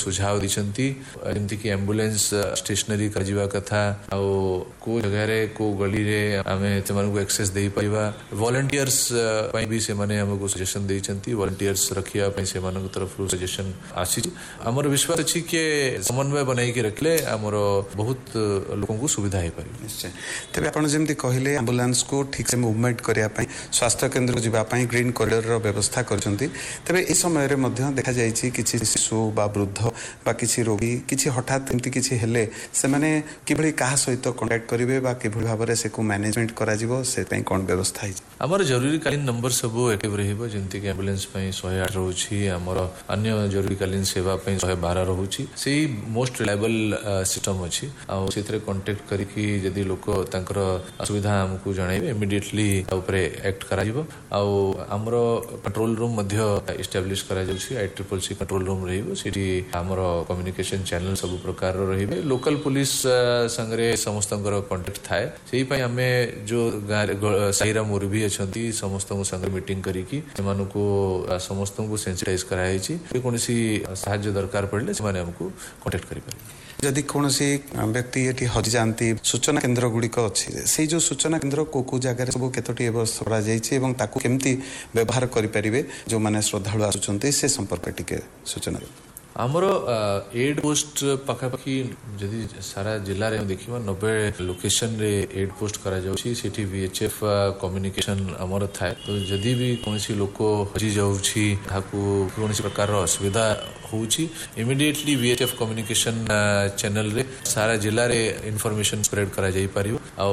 सुझाव दी जमती कि एम्बुलेंस स्टेशनरी कर कथा को जगह रे को गली रे आमे को एक्सेस दे पाइबा वॉलंटियर्स भी से माने हमको सजेशन देइछंती वॉलंटियर्स रखिया पई से मानक तरफ सजेशन आसी हमर विश्वास अछि कि समन्वय बनाई के रखले हमर बहुत लोगों को सुविधा है पारि निश्चय तबे आपण जेमती कहिले एम्बुलेंस को ठीक से मूवमेंट करिया पई स्वास्थ्य केंद्र जिबा पई ग्रीन कॉरिडोर रो व्यवस्था करछंती तबे ए समय रे मध्य देखा जाय छी किछि शिशु बा वृद्ध बा किछि रोगी किछि हठात एमती किछि हेले से माने किभली काहा सहित कांटेक्ट करिवे बा किभली भाबरे से को मैनेजमेंट करा जिवो से पई कोन व्यवस्था है हमर जरूरी कालीन नंबर सब एक्टिव रहइबो जेमती कि एम्बुलेंस पई 108 रहउछि हमर अन्य जरूरी कालीन सेवा पई 112 रहउछि सेही मोस्ट रिलायबल सिस्टम अछि आ सेथरे कांटेक्ट करिकि यदि लोक तांकर असुविधा हमकु जणाइबे इमीडिएटली ऊपरे एक्ट करा जिवो आ हमर कंट्रोल रूम मध्य एस्टैब्लिश करा जाउछि ICCC कंट्रोल रूम रहइबो सेठी हमर कम्युनिकेशन चैनल सब प्रकार रहिबे लोकल पुलिस संगरे समस्तंकर कांटेक्ट थाए सेही पई हमें जो साइरा मुरबी अछंती समस्त संग मीटिंग करिकि सेमानको समस्त को सेंसिटाइज कराई छी कोनसी सहायता दरकार पड़ले से माने हमको कांटेक्ट करि पारे जदि कौन व्यक्ति ये हजि जाती सूचना केन्द्र गुड़िक अच्छी से जो सूचना केन्द्र को जगह सब केतोटी व्यवस्था करा जायछि एवं ताकू केमती व्यवहार करें जो माने श्रद्धालु आसुचंती से संपर्क टिके सूचना आमर एड पोस्ट पाखापाखि जदि सारा जिले में देखा 90 लोकेशन रे एड पोस्ट करा जाउछि सेठी VHF कम्युनिकेशन आमर थाए तो जदि भी कोनसी लोक हजि जाउछि ताकू कोनसी प्रकार असुविधा होउछि इमीडिएटली VHF कम्युनिकेशन चैनल रे सारा जिले रे इन्फॉर्मेशन स्प्रेड करा जाई पारियो।